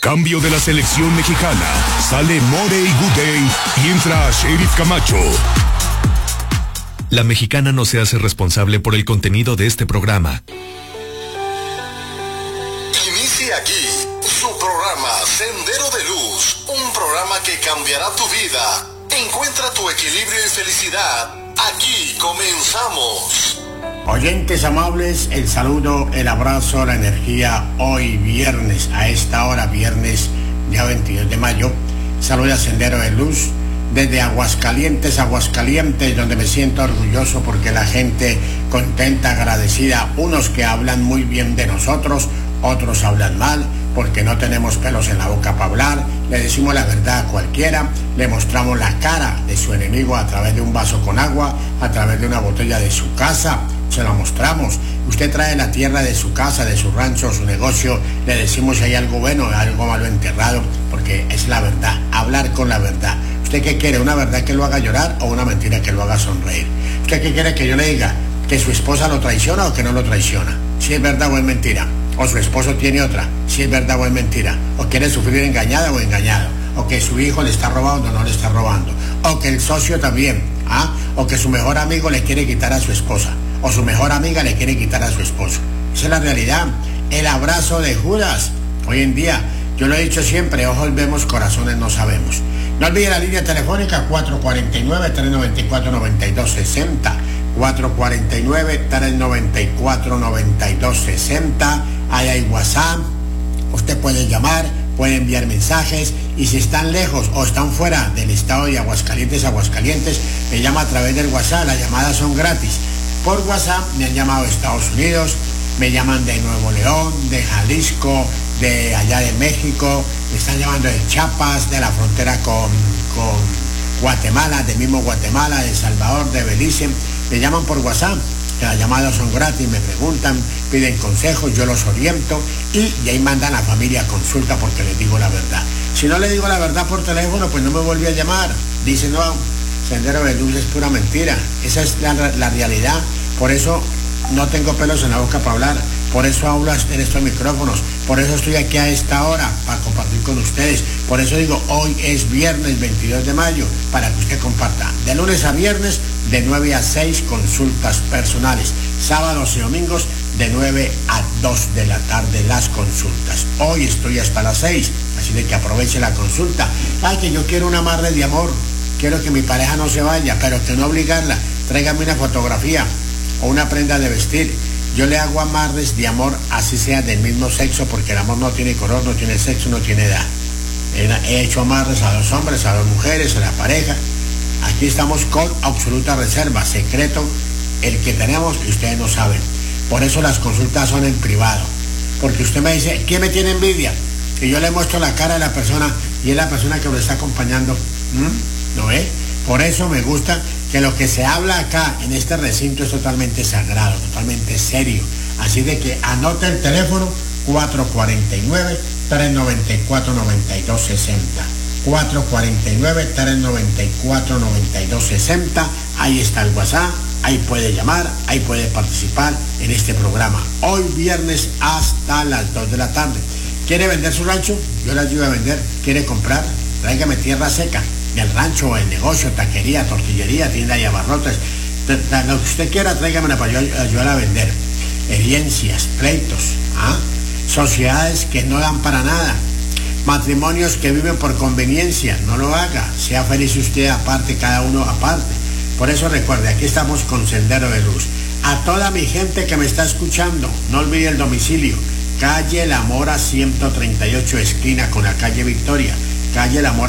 cambio de la selección mexicana, sale More y Gudey y entra Sheriff Camacho. La Mexicana no se hace responsable por el contenido de este programa. Inicia aquí su programa Sendero de Luz, un programa que cambiará tu vida. Encuentra tu equilibrio y felicidad. Aquí comenzamos. Oyentes amables, el saludo, el abrazo, la energía, hoy viernes, a esta hora, viernes, día 22 de mayo, saluda Sendero de Luz, desde Aguascalientes, donde me siento orgulloso porque la gente contenta, agradecida, unos que hablan muy bien de nosotros, otros hablan mal, porque no tenemos pelos en la boca para hablar, le decimos la verdad a cualquiera, le mostramos la cara de su enemigo a través de un vaso con agua, a través de una botella de su casa, se la mostramos. Usted trae la tierra de su casa, de su rancho, su negocio, le decimos si hay algo bueno o algo malo enterrado, porque es la verdad, hablar con la verdad. ¿Usted qué quiere? ¿Una verdad que lo haga llorar o una mentira que lo haga sonreír? ¿Usted qué quiere que yo le diga? ¿Que su esposa lo traiciona o que no lo traiciona? Si es verdad o es mentira. O su esposo tiene otra, si es verdad o es mentira. O quiere sufrir engañada o engañado. O que su hijo le está robando o no le está robando. O que el socio también. O que su mejor amigo le quiere quitar a su esposa. O su mejor amiga le quiere quitar a su esposo. Esa es la realidad. El abrazo de Judas. Hoy en día, yo lo he dicho siempre, ojos vemos, corazones no sabemos. No olvide la línea telefónica 449-394-9260. 449-394-9260. Ahí hay WhatsApp. Usted puede llamar, puede enviar mensajes. Y si están lejos o están fuera del estado de Aguascalientes, me llama a través del WhatsApp. Las llamadas son gratis. Por WhatsApp me han llamado de Estados Unidos, me llaman de Nuevo León, de Jalisco, de allá de México, me están llamando de Chiapas, de la frontera con Guatemala, de mismo Guatemala, de El Salvador, de Belice. Me llaman por WhatsApp, que las llamadas son gratis, me preguntan, piden consejos, yo los oriento y ahí mandan a la familia a consulta porque les digo la verdad. Si no le digo la verdad por teléfono, pues no me vuelve a llamar. Dicen, no, Sendero de Luz es pura mentira. Esa es la realidad. Por eso no tengo pelos en la boca para hablar. Por eso hablo en estos micrófonos. Por eso estoy aquí a esta hora, para compartir con ustedes. Por eso digo, hoy es viernes 22 de mayo, para que usted comparta. De lunes a viernes, de 9 a 6, consultas personales. Sábados y domingos, de 9 a 2 de la tarde, las consultas. Hoy estoy hasta las 6, así de que aproveche la consulta. Ay, que yo quiero un amarre de amor. Quiero que mi pareja no se vaya, pero que no obligarla. Tráigame una fotografía o una prenda de vestir. Yo le hago amarres de amor, así sea del mismo sexo, porque el amor no tiene color, no tiene sexo, no tiene edad. He hecho amarres a 2 hombres, a 2 mujeres, a la pareja. Aquí estamos con absoluta reserva, secreto, el que tenemos que ustedes no saben. Por eso las consultas son en privado. Porque usted me dice, ¿quién me tiene envidia? Y yo le muestro la cara de la persona y es la persona que lo está acompañando. ¿No ve? Por eso me gusta que lo que se habla acá en este recinto es totalmente sagrado, totalmente serio. Así de que anote el teléfono 449-394-9260. 449-394-9260. Ahí está el WhatsApp, ahí puede llamar, ahí puede participar en este programa. Hoy viernes hasta las 2 de la tarde. ¿Quiere vender su rancho? Yo le ayudo a vender. ¿Quiere comprar? Tráigame tierra seca del rancho, el negocio, taquería, tortillería, tienda de abarrotes. Lo que usted quiera, tráigamela para yo ayudar a vender. Herencias, pleitos, sociedades que no dan para nada, matrimonios que viven por conveniencia. No lo haga, sea feliz usted aparte, cada uno aparte. Por eso recuerde, aquí estamos con Sendero de Luz. A toda mi gente que me está escuchando, no olvide el domicilio: calle La Mora 138, esquina con la calle Victoria. Calle La Mora